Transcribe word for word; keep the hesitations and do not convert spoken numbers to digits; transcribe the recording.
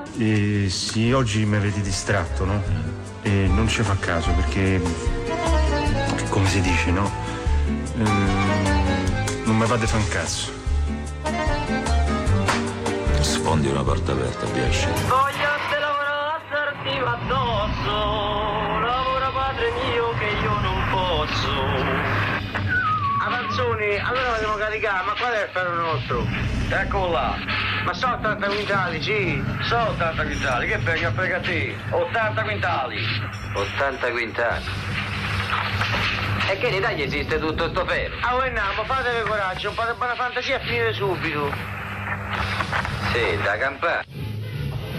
Eh, sì, oggi mi avete distratto, no? E non ci fa caso perché, come si dice, no? Ehm, non mi fate fa un cazzo. Sfondi una porta aperta, piace. Voglio te lavorare a sarti addosso, lavora padre mio che io non posso. Avanzoni, allora dobbiamo caricare, ma qual è il ferro nostro? Eccolo là. Ma sono ottanta quintali, sì. Sono ottanta quintali, che frega, frega te? ottanta quintali. ottanta quintali. E che in Italia esiste tutto sto ferro? Ah, voi andiamo, fatevi coraggio, un po' di buona fantasia e finire subito. Sì, da campare.